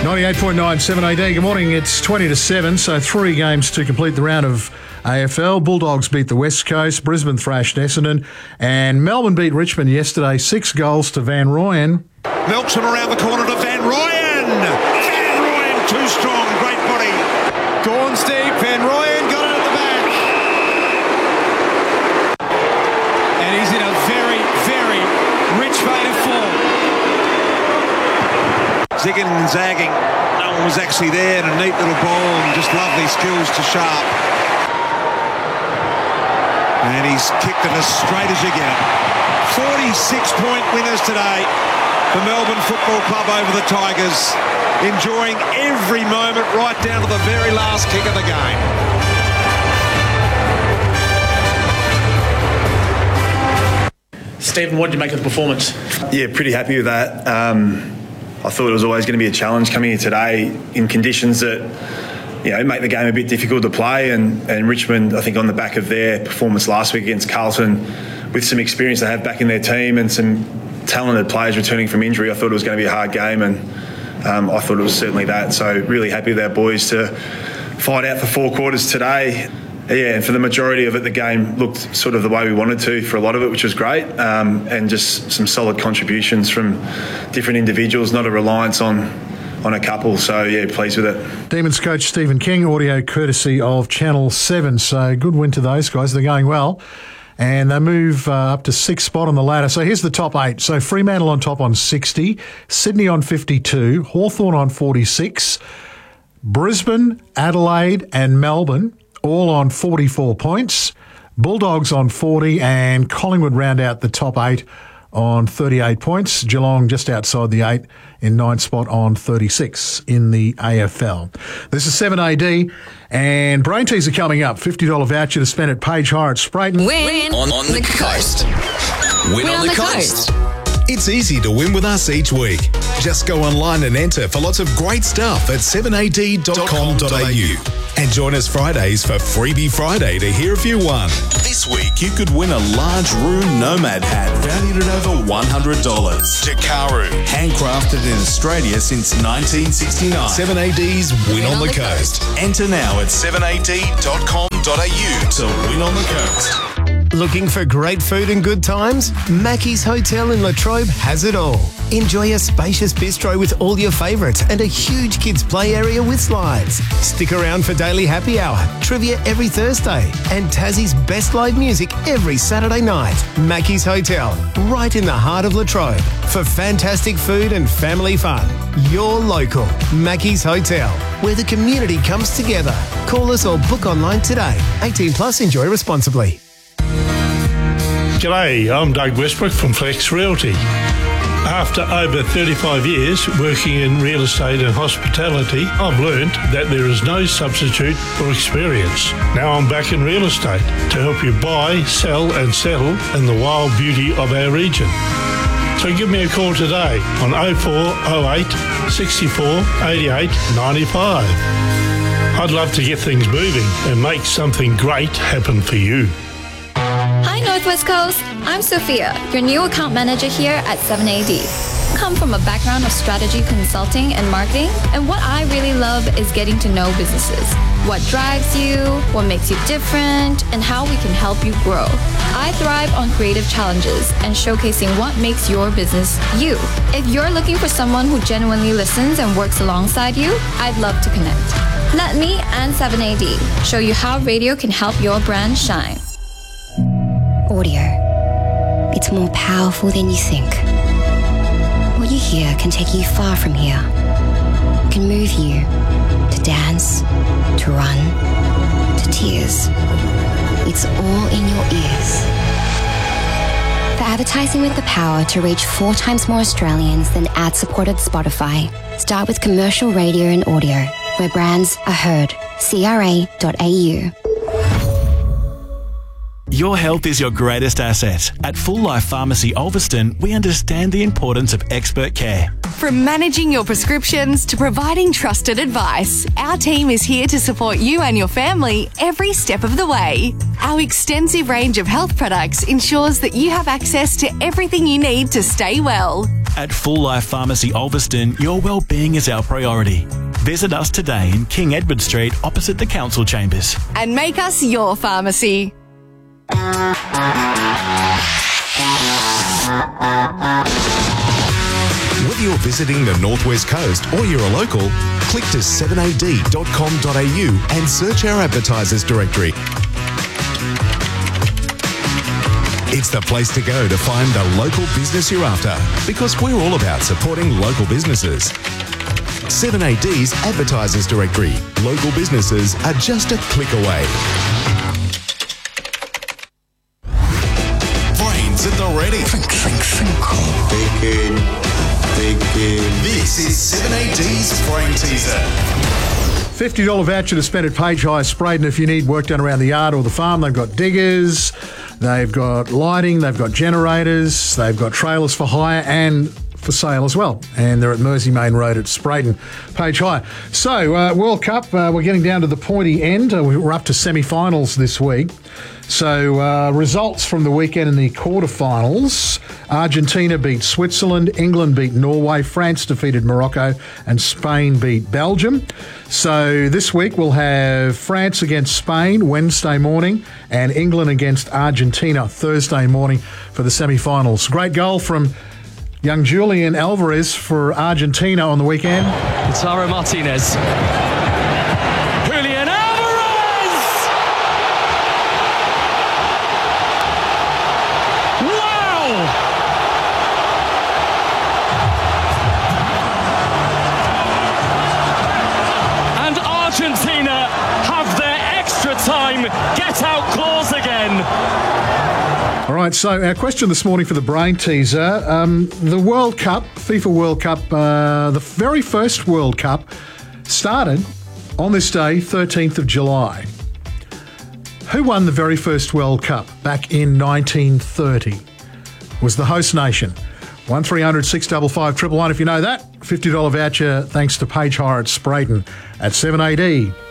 98.9 7AD. Good morning. It's 20 to 7, so 3 games to complete the round of AFL. Bulldogs beat the West Coast, Brisbane thrashed Essendon, and Melbourne beat Richmond yesterday, 6 goals to Van Rooyen. Melksham around the corner to Van Rooyen. Van Rooyen, too strong, great body. Gauns deep, Van Rooyen got it at the back. And he's in a very, very rich vein of form. Zigging and zagging. No one was actually there, and a neat little ball and just lovely skills to Sharp. And he's kicked it as straight as you get it. 46-point winners today for Melbourne Football Club over the Tigers. Enjoying every moment right down to the very last kick of the game. Stephen, what did you make of the performance? Yeah, pretty happy with that. I thought it was always going to be a challenge coming here today in conditions that, make the game a bit difficult to play. And Richmond, I think on the back of their performance last week against Carlton, with some experience they have back in their team and some talented players returning from injury, I thought it was going to be a hard game, and I thought it was certainly that. So really happy with our boys to fight out for 4 quarters today. Yeah, and for the majority of it, the game looked sort of the way we wanted to for a lot of it, which was great, and just some solid contributions from different individuals, not a reliance on a couple. So, yeah, pleased with it. Demons coach Stephen King, audio courtesy of Channel 7. So good win to those guys. They're going well. And they move up to 6th spot on the ladder. So here's the top 8. So Fremantle on top on 60, Sydney on 52, Hawthorn on 46, Brisbane, Adelaide and Melbourne all on 44 points. Bulldogs on 40, and Collingwood round out the top 8 on 38 points. Geelong just outside the 8 in 9th spot on 36 in the AFL. This is 7AD, and Brain Teas are coming up. $50 voucher to spend at Page Hire at Sprayton. Win on the coast. Win on the coast. It's easy to win with us each week. Just go online and enter for lots of great stuff at 7ad.com.au. And join us Fridays for Freebie Friday to hear if you won. This week, you could win a large Room Nomad hat valued at over $100. Jakaru, handcrafted in Australia since 1969. 7AD's Win on the Coast. Enter now at 7ad.com.au to win on the coast. Looking for great food and good times? Mackey's Hotel in Latrobe has it all. Enjoy a spacious bistro with all your favourites and a huge kids play area with slides. Stick around for daily happy hour, trivia every Thursday, and Tassie's best live music every Saturday night. Mackey's Hotel, right in the heart of Latrobe. For fantastic food and family fun. You're local. Mackey's Hotel, where the community comes together. Call us or book online today. 18 plus, enjoy responsibly. G'day, I'm Doug Westbrook from Flex Realty. After over 35 years working in real estate and hospitality, I've learned that there is no substitute for experience. Now I'm back in real estate to help you buy, sell and settle in the wild beauty of our region. So give me a call today on 0408 64 88 95. I'd love to get things moving and make something great happen for you. Hi Northwest Coast, I'm Sophia, your new account manager here at 7AD. Come from a background of strategy consulting and marketing, and what I really love is getting to know businesses. What drives you, what makes you different, and how we can help you grow. I thrive on creative challenges and showcasing what makes your business you. If you're looking for someone who genuinely listens and works alongside you, I'd love to connect. Let me and 7AD show you how radio can help your brand shine. Audio. It's more powerful than you think. What you hear can take you far from here. Can move you to dance, to run, to tears. It's all in your ears. For advertising with the power to reach 4 times more Australians than ad-supported Spotify, start with commercial radio and audio, where brands are heard. CRA.au. Your health is your greatest asset. At Full Life Pharmacy Ulverston, we understand the importance of expert care. From managing your prescriptions to providing trusted advice, our team is here to support you and your family every step of the way. Our extensive range of health products ensures that you have access to everything you need to stay well. At Full Life Pharmacy Ulverston, your well-being is our priority. Visit us today in King Edward Street opposite the council chambers. And make us your pharmacy. Whether you're visiting the Northwest Coast or you're a local, click to 7ad.com.au and search our advertisers directory. It's the place to go to find the local business you're after, because we're all about supporting local businesses. 7AD's advertisers directory. Local businesses are just a click away. Brains at the ready. This is 7AD's Brain Teaser. $50 voucher to spend at Page Hire Spraydon if you need work done around the yard or the farm. They've got diggers, they've got lighting, they've got generators, they've got trailers for hire and for sale as well. And they're at Mersey Main Road at Spraydon, Page Hire. So, World Cup, we're getting down to the pointy end. We're up to semi-finals this week. So, results from the weekend in the quarterfinals. Argentina beat Switzerland, England beat Norway, France defeated Morocco, and Spain beat Belgium. So this week we'll have France against Spain Wednesday morning and England against Argentina Thursday morning for the semi-finals. Great goal from young Julian Alvarez for Argentina on the weekend. Lautaro Martinez. Julian Alvarez! Wow! And Argentina have their extra time get-out clause again. All right, so our question this morning for the Brain Teaser. The World Cup, FIFA World Cup, the very first World Cup started on this day, 13th of July. Who won the very first World Cup back in 1930? Was the host nation. 1300 655 111 if you know that. $50 voucher thanks to Page Hire at Spraydon at 7AD.